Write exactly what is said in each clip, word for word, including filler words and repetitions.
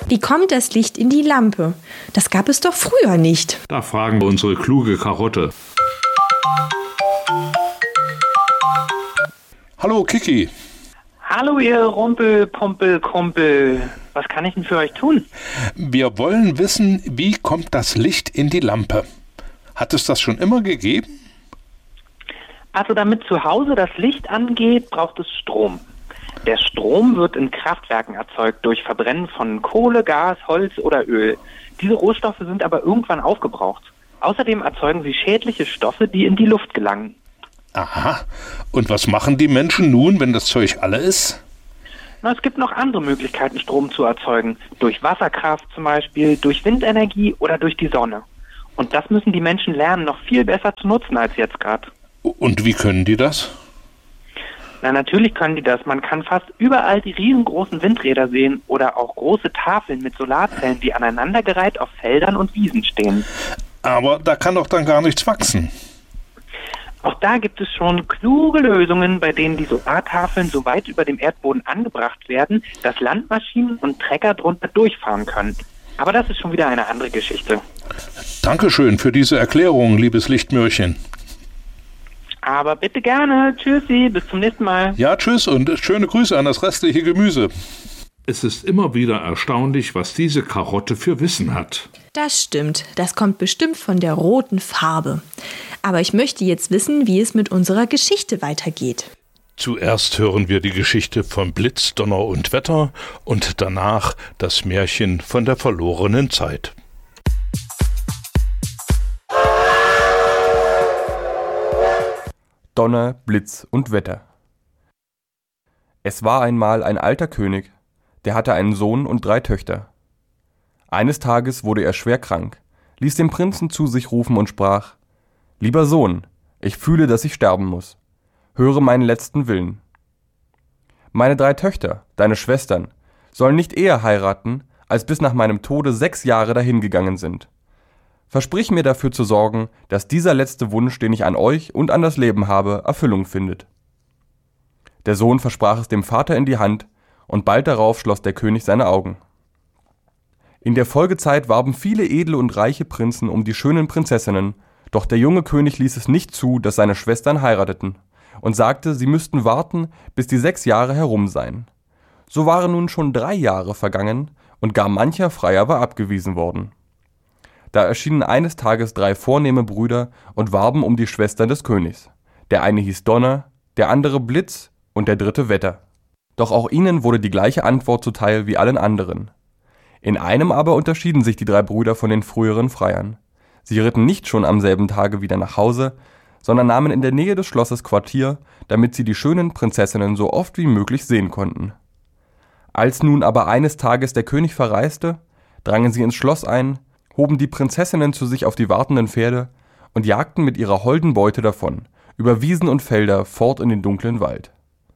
Wie kommt das Licht in die Lampe? Das gab es doch früher nicht. Da fragen wir unsere kluge Karotte. Hallo Kiki. Hallo ihr Rumpel-Pumpel-Kumpel. Was kann ich denn für euch tun? Wir wollen wissen, wie kommt das Licht in die Lampe? Hat es das schon immer gegeben? Also damit zu Hause das Licht angeht, braucht es Strom. Der Strom wird in Kraftwerken erzeugt durch Verbrennen von Kohle, Gas, Holz oder Öl. Diese Rohstoffe sind aber irgendwann aufgebraucht. Außerdem erzeugen sie schädliche Stoffe, die in die Luft gelangen. Aha. Und was machen die Menschen nun, wenn das Zeug alle ist? Na, es gibt noch andere Möglichkeiten, Strom zu erzeugen. Durch Wasserkraft zum Beispiel, durch Windenergie oder durch die Sonne. Und das müssen die Menschen lernen, noch viel besser zu nutzen als jetzt gerade. Und wie können die das? Na, natürlich können die das. Man kann fast überall die riesengroßen Windräder sehen oder auch große Tafeln mit Solarzellen, die aneinandergereiht auf Feldern und Wiesen stehen. Aber da kann doch dann gar nichts wachsen. Auch da gibt es schon kluge Lösungen, bei denen die Solartafeln so weit über dem Erdboden angebracht werden, dass Landmaschinen und Trecker drunter durchfahren können. Aber das ist schon wieder eine andere Geschichte. Dankeschön für diese Erklärung, liebes Lichtmürchen. Aber bitte gerne. Tschüssi, bis zum nächsten Mal. Ja, tschüss und schöne Grüße an das restliche Gemüse. Es ist immer wieder erstaunlich, was diese Karotte für Wissen hat. Das stimmt, das kommt bestimmt von der roten Farbe. Aber ich möchte jetzt wissen, wie es mit unserer Geschichte weitergeht. Zuerst hören wir die Geschichte von Blitz, Donner und Wetter und danach das Märchen von der verlorenen Zeit. Donner, Blitz und Wetter. Es war einmal ein alter König, der hatte einen Sohn und drei Töchter. Eines Tages wurde er schwer krank, ließ den Prinzen zu sich rufen und sprach: »Lieber Sohn, ich fühle, dass ich sterben muss. Höre meinen letzten Willen. Meine drei Töchter, deine Schwestern, sollen nicht eher heiraten, als bis nach meinem Tode sechs Jahre dahingegangen sind. Versprich mir dafür zu sorgen, dass dieser letzte Wunsch, den ich an euch und an das Leben habe, Erfüllung findet.« Der Sohn versprach es dem Vater in die Hand, und bald darauf schloss der König seine Augen. In der Folgezeit warben viele edle und reiche Prinzen um die schönen Prinzessinnen, doch der junge König ließ es nicht zu, dass seine Schwestern heirateten, und sagte, sie müssten warten, bis die sechs Jahre herum seien. So waren nun schon drei Jahre vergangen, und gar mancher Freier war abgewiesen worden. Da erschienen eines Tages drei vornehme Brüder und warben um die Schwestern des Königs. Der eine hieß Donner, der andere Blitz und der dritte Wetter. Doch auch ihnen wurde die gleiche Antwort zuteil wie allen anderen. In einem aber unterschieden sich die drei Brüder von den früheren Freiern. Sie ritten nicht schon am selben Tage wieder nach Hause, sondern nahmen in der Nähe des Schlosses Quartier, damit sie die schönen Prinzessinnen so oft wie möglich sehen konnten. Als nun aber eines Tages der König verreiste, drangen sie ins Schloss ein, hoben die Prinzessinnen zu sich auf die wartenden Pferde und jagten mit ihrer holden Beute davon, über Wiesen und Felder fort in den dunklen Wald.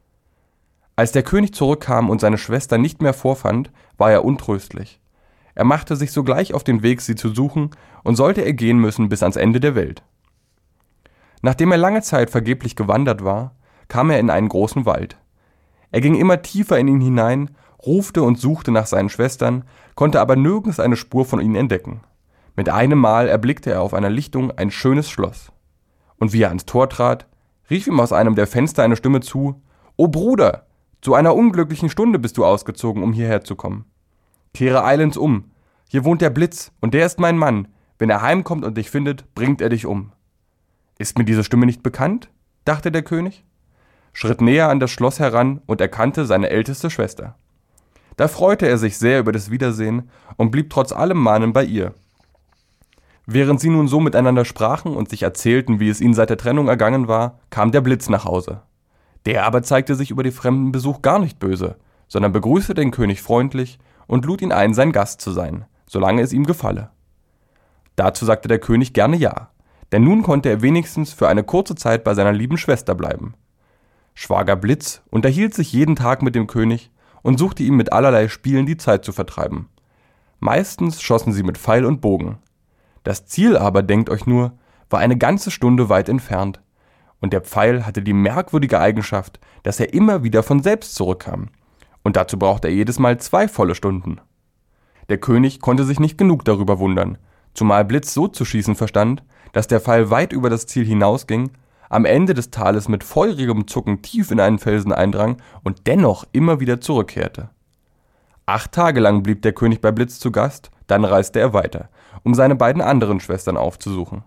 Als der König zurückkam und seine Schwester nicht mehr vorfand, war er untröstlich. Er machte sich sogleich auf den Weg, sie zu suchen, und sollte er gehen müssen bis ans Ende der Welt. Nachdem er lange Zeit vergeblich gewandert war, kam er in einen großen Wald. Er ging immer tiefer in ihn hinein, rufte und suchte nach seinen Schwestern, konnte aber nirgends eine Spur von ihnen entdecken. Mit einem Mal erblickte er auf einer Lichtung ein schönes Schloss. Und wie er ans Tor trat, rief ihm aus einem der Fenster eine Stimme zu: »O Bruder, zu einer unglücklichen Stunde bist du ausgezogen, um hierher zu kommen. Kehre eilends um, hier wohnt der Blitz, und der ist mein Mann. Wenn er heimkommt und dich findet, bringt er dich um.« »Ist mir diese Stimme nicht bekannt?« dachte der König, schritt näher an das Schloss heran und erkannte seine älteste Schwester. Da freute er sich sehr über das Wiedersehen und blieb trotz allem Mahnen bei ihr. Während sie nun so miteinander sprachen und sich erzählten, wie es ihnen seit der Trennung ergangen war, kam der Blitz nach Hause. Der aber zeigte sich über den fremden Besuch gar nicht böse, sondern begrüßte den König freundlich und lud ihn ein, sein Gast zu sein, solange es ihm gefalle. Dazu sagte der König gerne ja, denn nun konnte er wenigstens für eine kurze Zeit bei seiner lieben Schwester bleiben. Schwager Blitz unterhielt sich jeden Tag mit dem König und suchte ihm mit allerlei Spielen die Zeit zu vertreiben. Meistens schossen sie mit Pfeil und Bogen. Das Ziel aber, denkt euch nur, war eine ganze Stunde weit entfernt, und der Pfeil hatte die merkwürdige Eigenschaft, dass er immer wieder von selbst zurückkam, und dazu brauchte er jedes Mal zwei volle Stunden. Der König konnte sich nicht genug darüber wundern, zumal Blitz so zu schießen verstand, dass der Pfeil weit über das Ziel hinausging, am Ende des Tales mit feurigem Zucken tief in einen Felsen eindrang und dennoch immer wieder zurückkehrte. Acht Tage lang blieb der König bei Blitz zu Gast, dann reiste er weiter, um seine beiden anderen Schwestern aufzusuchen.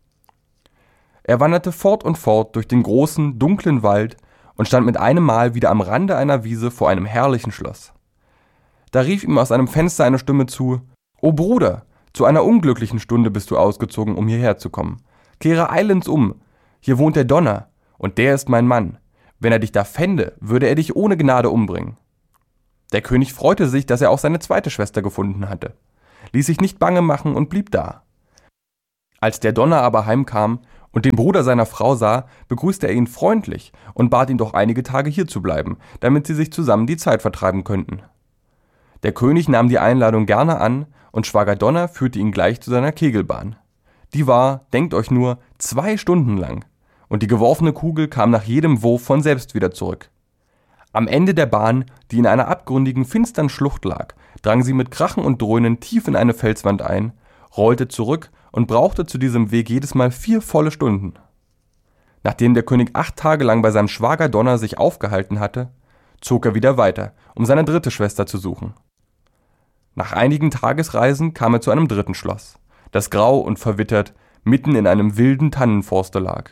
Er wanderte fort und fort durch den großen, dunklen Wald und stand mit einem Mal wieder am Rande einer Wiese vor einem herrlichen Schloss. Da rief ihm aus einem Fenster eine Stimme zu: »O Bruder, zu einer unglücklichen Stunde bist du ausgezogen, um hierher zu kommen. Kehre eilends um, hier wohnt der Donner, und der ist mein Mann. Wenn er dich da fände, würde er dich ohne Gnade umbringen.« Der König freute sich, dass er auch seine zweite Schwester gefunden hatte, ließ sich nicht bange machen und blieb da. Als der Donner aber heimkam und den Bruder seiner Frau sah, begrüßte er ihn freundlich und bat ihn doch einige Tage hier zu bleiben, damit sie sich zusammen die Zeit vertreiben könnten. Der König nahm die Einladung gerne an und Schwager Donner führte ihn gleich zu seiner Kegelbahn. Die war, denkt euch nur, zwei Stunden lang und die geworfene Kugel kam nach jedem Wurf von selbst wieder zurück. Am Ende der Bahn, die in einer abgründigen, finstern Schlucht lag, drang sie mit Krachen und Dröhnen tief in eine Felswand ein, rollte zurück und brauchte zu diesem Weg jedes Mal vier volle Stunden. Nachdem der König acht Tage lang bei seinem Schwager Donner sich aufgehalten hatte, zog er wieder weiter, um seine dritte Schwester zu suchen. Nach einigen Tagesreisen kam er zu einem dritten Schloss, das grau und verwittert mitten in einem wilden Tannenforste lag.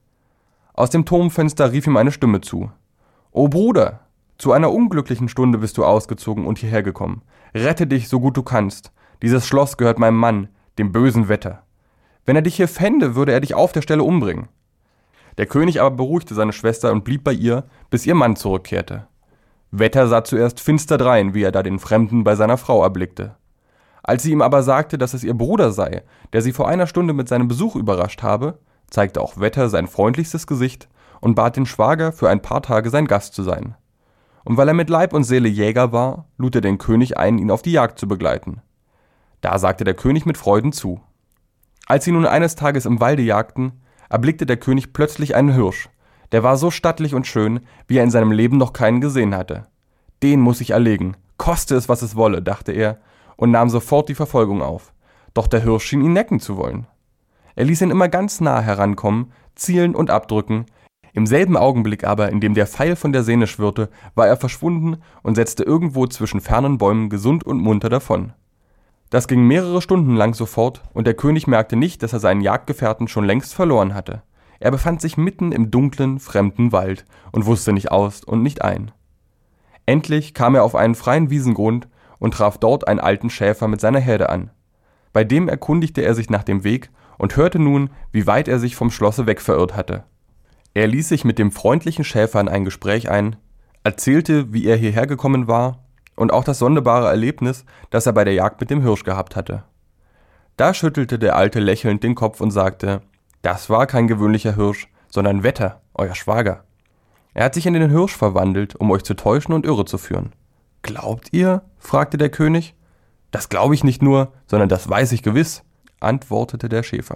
Aus dem Turmfenster rief ihm eine Stimme zu: »O Bruder, zu einer unglücklichen Stunde bist du ausgezogen und hierher gekommen. Rette dich, so gut du kannst. Dieses Schloss gehört meinem Mann, dem bösen Wetter. Wenn er dich hier fände, würde er dich auf der Stelle umbringen.« Der König aber beruhigte seine Schwester und blieb bei ihr, bis ihr Mann zurückkehrte. Wetter sah zuerst finster drein, wie er da den Fremden bei seiner Frau erblickte. Als sie ihm aber sagte, dass es ihr Bruder sei, der sie vor einer Stunde mit seinem Besuch überrascht habe, zeigte auch Wetter sein freundlichstes Gesicht und bat den Schwager, für ein paar Tage sein Gast zu sein. Und weil er mit Leib und Seele Jäger war, lud er den König ein, ihn auf die Jagd zu begleiten. Da sagte der König mit Freuden zu. Als sie nun eines Tages im Walde jagten, erblickte der König plötzlich einen Hirsch. Der war so stattlich und schön, wie er in seinem Leben noch keinen gesehen hatte. Den muss ich erlegen, koste es, was es wolle, dachte er, und nahm sofort die Verfolgung auf. Doch der Hirsch schien ihn necken zu wollen. Er ließ ihn immer ganz nah herankommen, zielen und abdrücken. Im selben Augenblick aber, in dem der Pfeil von der Sehne schwirrte, war er verschwunden und setzte irgendwo zwischen fernen Bäumen gesund und munter davon. Das ging mehrere Stunden lang so fort, und der König merkte nicht, dass er seinen Jagdgefährten schon längst verloren hatte. Er befand sich mitten im dunklen, fremden Wald und wusste nicht aus und nicht ein. Endlich kam er auf einen freien Wiesengrund und traf dort einen alten Schäfer mit seiner Herde an. Bei dem erkundigte er sich nach dem Weg und hörte nun, wie weit er sich vom Schlosse weg verirrt hatte. Er ließ sich mit dem freundlichen Schäfer in ein Gespräch ein, erzählte, wie er hierher gekommen war und auch das sonderbare Erlebnis, das er bei der Jagd mit dem Hirsch gehabt hatte. Da schüttelte der Alte lächelnd den Kopf und sagte: »Das war kein gewöhnlicher Hirsch, sondern Wetter, euer Schwager. Er hat sich in den Hirsch verwandelt, um euch zu täuschen und irre zu führen.« »Glaubt ihr?« fragte der König. »Das glaube ich nicht nur, sondern das weiß ich gewiss«, antwortete der Schäfer.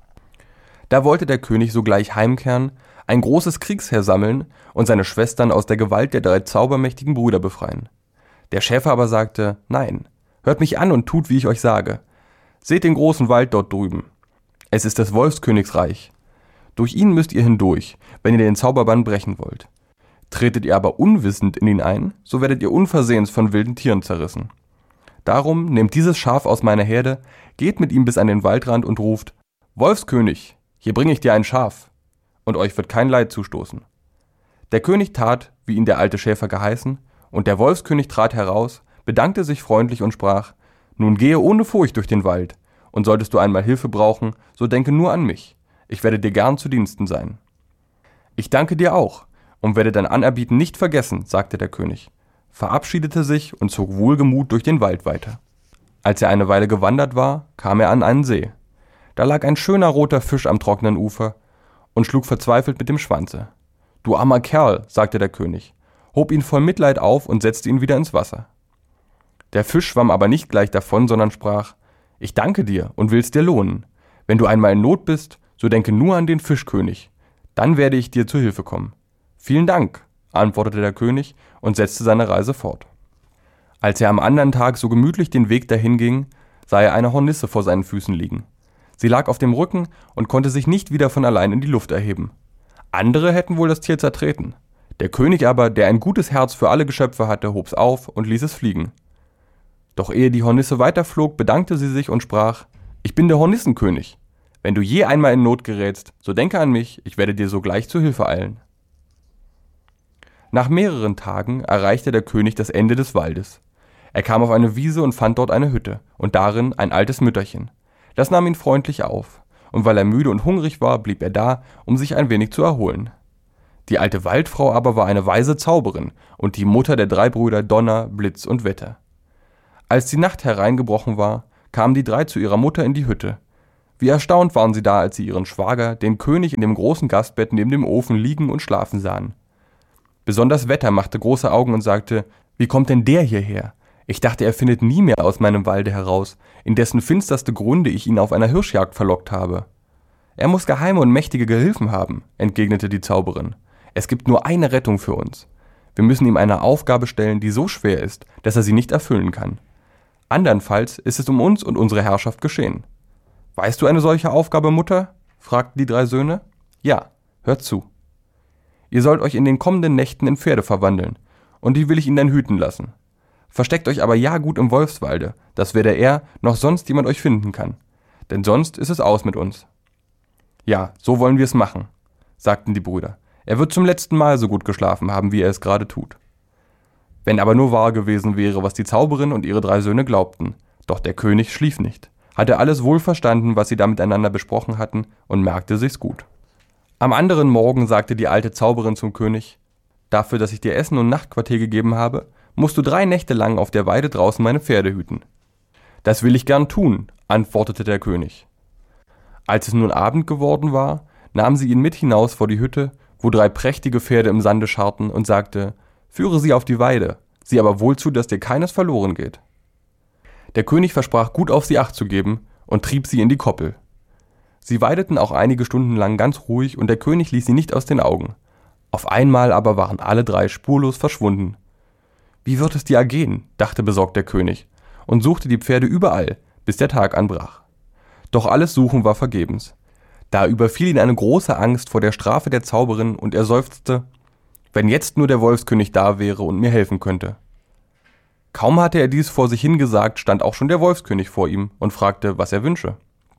Da wollte der König sogleich heimkehren, ein großes Kriegsheer sammeln und seine Schwestern aus der Gewalt der drei zaubermächtigen Brüder befreien. Der Schäfer aber sagte: »Nein, hört mich an und tut, wie ich euch sage. Seht den großen Wald dort drüben. Es ist des Wolfskönigs Reich. Durch ihn müsst ihr hindurch, wenn ihr den Zauberbann brechen wollt. Tretet ihr aber unwissend in ihn ein, so werdet ihr unversehens von wilden Tieren zerrissen. Darum nehmt dieses Schaf aus meiner Herde, geht mit ihm bis an den Waldrand und ruft: Wolfskönig, hier bringe ich dir ein Schaf, und euch wird kein Leid zustoßen.« Der König tat, wie ihn der alte Schäfer geheißen, und der Wolfskönig trat heraus, bedankte sich freundlich und sprach: »Nun gehe ohne Furcht durch den Wald, und solltest du einmal Hilfe brauchen, so denke nur an mich. Ich werde dir gern zu Diensten sein.« »Ich danke dir auch und werde dein Anerbieten nicht vergessen«, sagte der König, verabschiedete sich und zog wohlgemut durch den Wald weiter. Als er eine Weile gewandert war, kam er an einen See. Da lag ein schöner roter Fisch am trockenen Ufer und schlug verzweifelt mit dem Schwanze. »Du armer Kerl«, sagte der König, hob ihn voll Mitleid auf und setzte ihn wieder ins Wasser. Der Fisch schwamm aber nicht gleich davon, sondern sprach: »Ich danke dir und will's dir lohnen. Wenn du einmal in Not bist, so denke nur an den Fischkönig. Dann werde ich dir zu Hilfe kommen.« »Vielen Dank«, antwortete der König und setzte seine Reise fort. Als er am anderen Tag so gemütlich den Weg dahin ging, sah er eine Hornisse vor seinen Füßen liegen. Sie lag auf dem Rücken und konnte sich nicht wieder von allein in die Luft erheben. Andere hätten wohl das Tier zertreten. Der König aber, der ein gutes Herz für alle Geschöpfe hatte, hob's auf und ließ es fliegen. Doch ehe die Hornisse weiterflog, bedankte sie sich und sprach: »Ich bin der Hornissenkönig. Wenn du je einmal in Not gerätst, so denke an mich, ich werde dir sogleich zu Hilfe eilen.« Nach mehreren Tagen erreichte der König das Ende des Waldes. Er kam auf eine Wiese und fand dort eine Hütte und darin ein altes Mütterchen. Das nahm ihn freundlich auf, und weil er müde und hungrig war, blieb er da, um sich ein wenig zu erholen. Die alte Waldfrau aber war eine weise Zauberin und die Mutter der drei Brüder Donner, Blitz und Wetter. Als die Nacht hereingebrochen war, kamen die drei zu ihrer Mutter in die Hütte. Wie erstaunt waren sie da, als sie ihren Schwager, den König, in dem großen Gastbett neben dem Ofen liegen und schlafen sahen. Besonders Wetter machte große Augen und sagte: »Wie kommt denn der hierher? Ich dachte, er findet nie mehr aus meinem Walde heraus, in dessen finsterste Gründe ich ihn auf einer Hirschjagd verlockt habe.« »Er muss geheime und mächtige Gehilfen haben«, entgegnete die Zauberin. »Es gibt nur eine Rettung für uns. Wir müssen ihm eine Aufgabe stellen, die so schwer ist, dass er sie nicht erfüllen kann. Andernfalls ist es um uns und unsere Herrschaft geschehen.« »Weißt du eine solche Aufgabe, Mutter?« fragten die drei Söhne. »Ja, hört zu. Ihr sollt euch in den kommenden Nächten in Pferde verwandeln, und die will ich ihnen dann hüten lassen. Versteckt euch aber ja gut im Wolfswalde, dass weder er noch sonst jemand euch finden kann, denn sonst ist es aus mit uns.« »Ja, so wollen wir es machen«, sagten die Brüder. »Er wird zum letzten Mal so gut geschlafen haben, wie er es gerade tut.« Wenn aber nur wahr gewesen wäre, was die Zauberin und ihre drei Söhne glaubten, doch der König schlief nicht, hatte alles wohl verstanden, was sie da miteinander besprochen hatten, und merkte sich's gut. Am anderen Morgen sagte die alte Zauberin zum König: »Dafür, dass ich dir Essen und Nachtquartier gegeben habe, musst du drei Nächte lang auf der Weide draußen meine Pferde hüten.« »Das will ich gern tun«, antwortete der König. Als es nun Abend geworden war, nahm sie ihn mit hinaus vor die Hütte, wo drei prächtige Pferde im Sande scharrten, und sagte: »Führe sie auf die Weide, sieh aber wohl zu, dass dir keines verloren geht.« Der König versprach, gut auf sie Acht zu geben, und trieb sie in die Koppel. Sie weideten auch einige Stunden lang ganz ruhig, und der König ließ sie nicht aus den Augen. Auf einmal aber waren alle drei spurlos verschwunden. »Wie wird es dir ergehen?«, dachte besorgt der König, und suchte die Pferde überall, bis der Tag anbrach. Doch alles Suchen war vergebens. Da überfiel ihn eine große Angst vor der Strafe der Zauberin, und er seufzte: »Wenn jetzt nur der Wolfskönig da wäre und mir helfen könnte.« Kaum hatte er dies vor sich hingesagt, stand auch schon der Wolfskönig vor ihm und fragte, was er wünsche.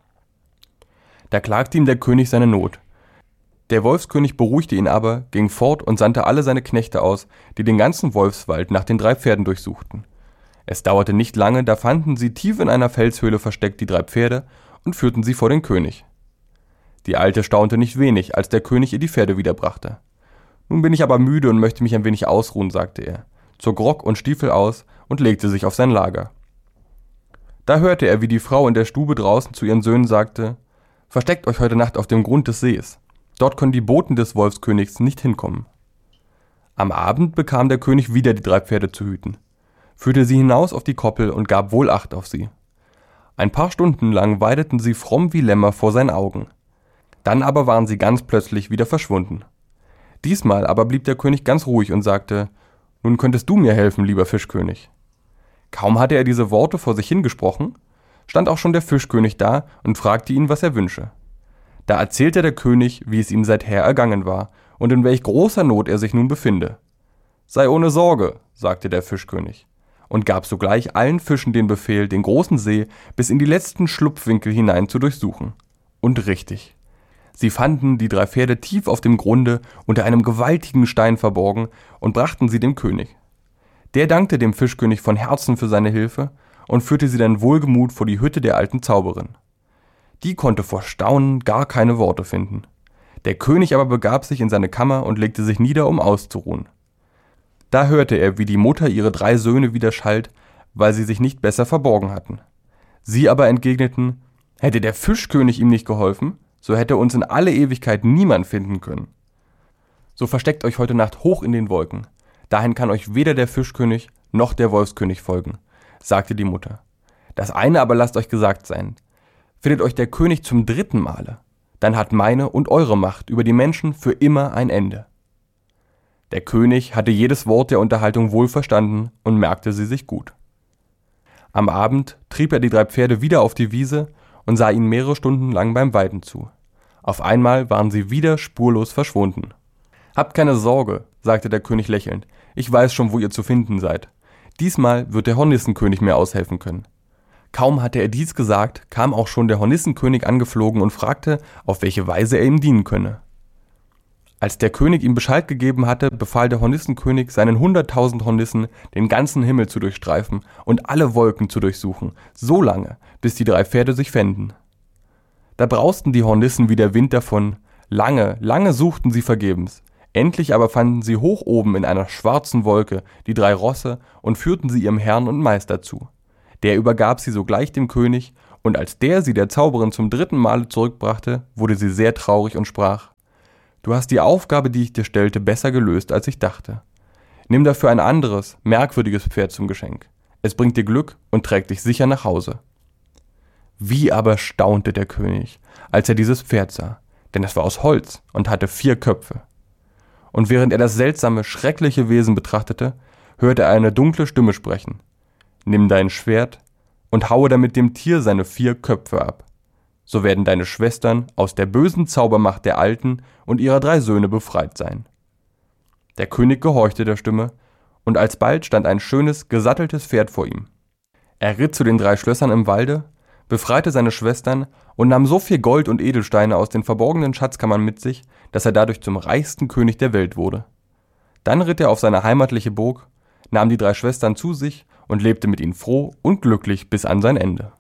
Da klagte ihm der König seine Not. Der Wolfskönig beruhigte ihn aber, ging fort und sandte alle seine Knechte aus, die den ganzen Wolfswald nach den drei Pferden durchsuchten. Es dauerte nicht lange, da fanden sie tief in einer Felshöhle versteckt die drei Pferde und führten sie vor den König. Die Alte staunte nicht wenig, als der König ihr die Pferde wiederbrachte. »Nun bin ich aber müde und möchte mich ein wenig ausruhen«, sagte er, zog Rock und Stiefel aus und legte sich auf sein Lager. Da hörte er, wie die Frau in der Stube draußen zu ihren Söhnen sagte: »Versteckt euch heute Nacht auf dem Grund des Sees. Dort können die Boten des Wolfskönigs nicht hinkommen.« Am Abend bekam der König wieder die drei Pferde zu hüten, führte sie hinaus auf die Koppel und gab wohl Acht auf sie. Ein paar Stunden lang weideten sie fromm wie Lämmer vor seinen Augen. Dann aber waren sie ganz plötzlich wieder verschwunden. Diesmal aber blieb der König ganz ruhig und sagte: »Nun könntest du mir helfen, lieber Fischkönig.« Kaum hatte er diese Worte vor sich hingesprochen, stand auch schon der Fischkönig da und fragte ihn, was er wünsche. Da erzählte der König, wie es ihm seither ergangen war und in welch großer Not er sich nun befinde. »Sei ohne Sorge«, sagte der Fischkönig, und gab sogleich allen Fischen den Befehl, den großen See bis in die letzten Schlupfwinkel hinein zu durchsuchen. Und richtig. Sie fanden die drei Pferde tief auf dem Grunde unter einem gewaltigen Stein verborgen und brachten sie dem König. Der dankte dem Fischkönig von Herzen für seine Hilfe und führte sie dann wohlgemut vor die Hütte der alten Zauberin. Die konnte vor Staunen gar keine Worte finden. Der König aber begab sich in seine Kammer und legte sich nieder, um auszuruhen. Da hörte er, wie die Mutter ihre drei Söhne wieder schalt, weil sie sich nicht besser verborgen hatten. Sie aber entgegneten: »Hätte der Fischkönig ihm nicht geholfen, so hätte uns in alle Ewigkeit niemand finden können. So versteckt euch heute Nacht hoch in den Wolken. Dahin kann euch weder der Fischkönig noch der Wolfskönig folgen«, sagte die Mutter. »Das eine aber lasst euch gesagt sein: Findet euch der König zum dritten Male, dann hat meine und eure Macht über die Menschen für immer ein Ende.« Der König hatte jedes Wort der Unterhaltung wohl verstanden und merkte sie sich gut. Am Abend trieb er die drei Pferde wieder auf die Wiese und sah ihnen mehrere Stunden lang beim Weiden zu. Auf einmal waren sie wieder spurlos verschwunden. »Habt keine Sorge«, sagte der König lächelnd, »ich weiß schon, wo ihr zu finden seid. Diesmal wird der Hornissenkönig mir aushelfen können.« Kaum hatte er dies gesagt, kam auch schon der Hornissenkönig angeflogen und fragte, auf welche Weise er ihm dienen könne. Als der König ihm Bescheid gegeben hatte, befahl der Hornissenkönig seinen hunderttausend Hornissen, den ganzen Himmel zu durchstreifen und alle Wolken zu durchsuchen, so lange, bis die drei Pferde sich fänden. Da brausten die Hornissen wie der Wind davon, lange, lange suchten sie vergebens. Endlich aber fanden sie hoch oben in einer schwarzen Wolke die drei Rosse und führten sie ihrem Herrn und Meister zu. Der übergab sie sogleich dem König, und als der sie der Zauberin zum dritten Male zurückbrachte, wurde sie sehr traurig und sprach: »Du hast die Aufgabe, die ich dir stellte, besser gelöst, als ich dachte. Nimm dafür ein anderes, merkwürdiges Pferd zum Geschenk. Es bringt dir Glück und trägt dich sicher nach Hause.« Wie aber staunte der König, als er dieses Pferd sah, denn es war aus Holz und hatte vier Köpfe. Und während er das seltsame, schreckliche Wesen betrachtete, hörte er eine dunkle Stimme sprechen: »Nimm dein Schwert und haue damit dem Tier seine vier Köpfe ab. So werden deine Schwestern aus der bösen Zaubermacht der Alten und ihrer drei Söhne befreit sein.« Der König gehorchte der Stimme, und alsbald stand ein schönes, gesatteltes Pferd vor ihm. Er ritt zu den drei Schlössern im Walde, befreite seine Schwestern und nahm so viel Gold und Edelsteine aus den verborgenen Schatzkammern mit sich, dass er dadurch zum reichsten König der Welt wurde. Dann ritt er auf seine heimatliche Burg, nahm die drei Schwestern zu sich und lebte mit ihnen froh und glücklich bis an sein Ende.